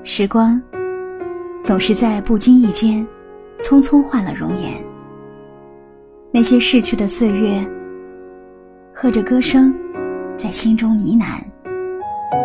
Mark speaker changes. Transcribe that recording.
Speaker 1: 时光总是在不经意间匆匆换了容颜，那些逝去的岁月和着歌声在心中呢喃。